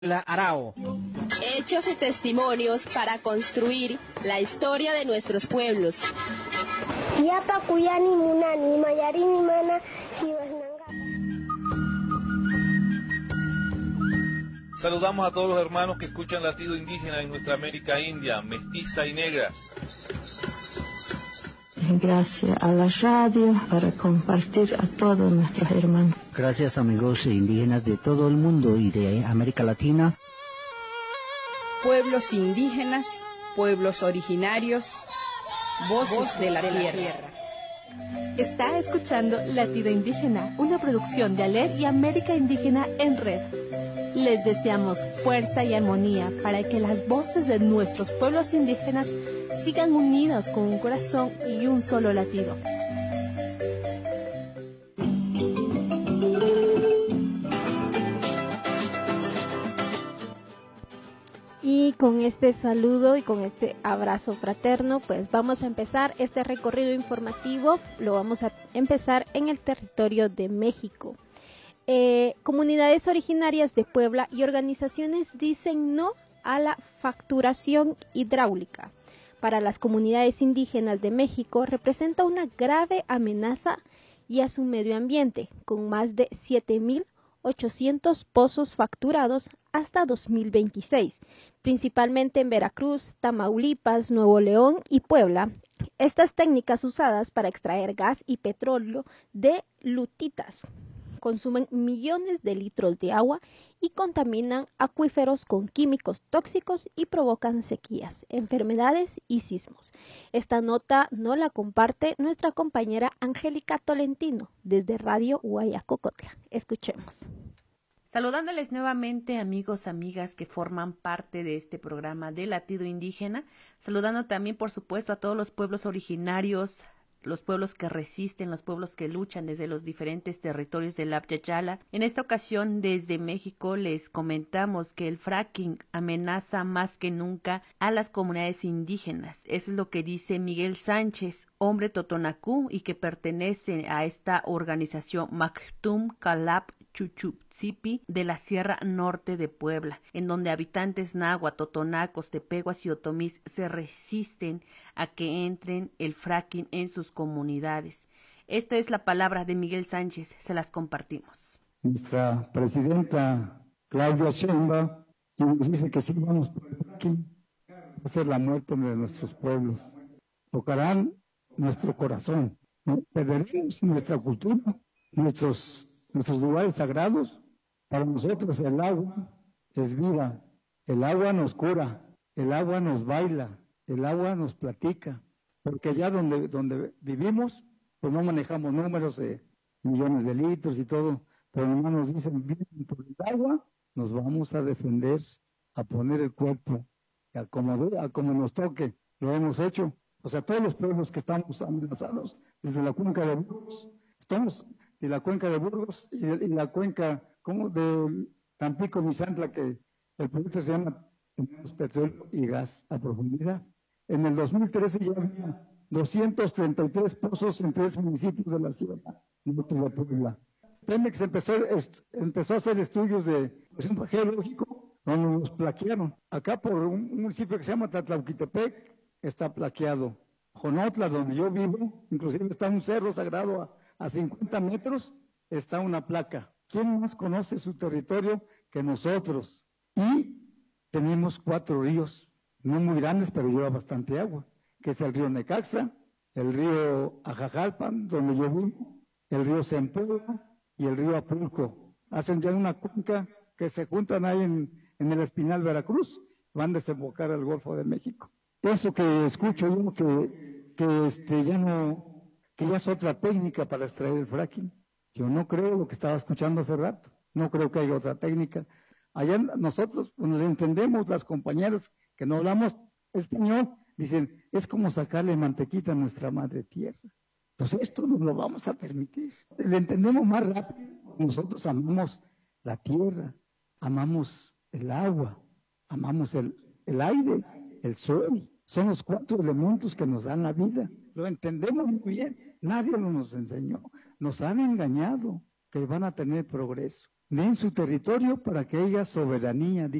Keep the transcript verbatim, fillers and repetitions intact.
Arao. Hechos y testimonios para construir la historia de nuestros pueblos. Saludamos a todos los hermanos que escuchan latido indígena en nuestra América India, mestiza y negra. Gracias a la radio para compartir a todos nuestros hermanos. Gracias amigos indígenas de todo el mundo y de América Latina. Pueblos indígenas, pueblos originarios, voces, voces de la, de tierra. la tierra. Está escuchando Latido Indígena, una producción de ALER y América Indígena en Red. Les deseamos fuerza y armonía para que las voces de nuestros pueblos indígenas sigan unidas con un corazón y un solo latido. Y con este saludo y con este abrazo fraterno, pues vamos a empezar este recorrido informativo. Lo vamos a empezar en el territorio de México. Eh, comunidades originarias de Puebla y organizaciones dicen no a la fracturación hidráulica. Para las comunidades indígenas de México representa una grave amenaza y a su medio ambiente, con más de siete mil ochocientos pozos fracturados hasta dos mil veintiséis, principalmente en Veracruz, Tamaulipas, Nuevo León y Puebla. Estas técnicas usadas para extraer gas y petróleo de lutitas consumen millones de litros de agua y contaminan acuíferos con químicos tóxicos y provocan sequías, enfermedades y sismos. Esta nota no la comparte nuestra compañera Angélica Tolentino desde Radio Guayacocotla. Escuchemos. Saludándoles nuevamente amigos, amigas que forman parte de este programa de Latido Indígena, saludando también por supuesto a todos los pueblos originarios, los pueblos que resisten, los pueblos que luchan desde los diferentes territorios del Apyachala. En esta ocasión, desde México, les comentamos que el fracking amenaza más que nunca a las comunidades indígenas. Eso es lo que dice Miguel Sánchez, hombre totonacú y que pertenece a esta organización Mactum Calap Chuchupzipi de la Sierra Norte de Puebla, en donde habitantes náhuatl, totonacos, tepehuas y otomís se resisten a que entren el fracking en sus comunidades. Esta es la palabra de Miguel Sánchez, se las compartimos. Nuestra presidenta Claudia Sheinbaum nos dice que si vamos por el fracking, va a ser la muerte de nuestros pueblos. Tocarán nuestro corazón, ¿no? Perderemos nuestra cultura, nuestros Nuestros lugares sagrados. Para nosotros el agua es vida, el agua nos cura, el agua nos baila, el agua nos platica, porque allá donde, donde vivimos, pues no manejamos números de millones de litros y todo, pero nomás nos dicen, viven por el agua, nos vamos a defender, a poner el cuerpo, a como, a como nos toque, lo hemos hecho. O sea, todos los pueblos que estamos amenazados, desde la cuenca de Burgos, estamos... de la cuenca de Burgos y, de, y la cuenca como de Tampico, Misantla, que el proyecto se llama Petróleo y Gas a Profundidad. En el dos mil trece ya había doscientos treinta y tres pozos en tres municipios de la Sierra Norte de Puebla. Pemex empezó, est, empezó a hacer estudios de cuestión geológico donde nos plaquearon. Acá por un, un municipio que se llama Tlatlauquitepec está plaqueado. Jonotla, donde yo vivo, inclusive está un cerro sagrado a A cincuenta metros está una placa. ¿Quién más conoce su territorio que nosotros? Y tenemos cuatro ríos, no muy grandes, pero lleva bastante agua, que es el río Necaxa, el río Ajajalpan, donde yo vivo, el río Zempoala y el río Apulco. Hacen ya una cuenca que se juntan ahí en, en el Espinal, Veracruz, van a desembocar al Golfo de México. Eso que escucho yo, que, que este, ya no... que ya es otra técnica para extraer el fracking. Yo no creo lo que estaba escuchando hace rato, no creo que haya otra técnica. Allá nosotros, cuando le entendemos, las compañeras que no hablamos español, dicen, es como sacarle mantequita a nuestra madre tierra. Entonces esto no lo vamos a permitir. Le entendemos más rápido. Nosotros amamos la tierra, amamos el agua, amamos el, el aire, el sol. Son los cuatro elementos que nos dan la vida. Lo entendemos muy bien. Nadie nos enseñó. Nos han engañado que van a tener progreso. den su territorio para que haya soberanía.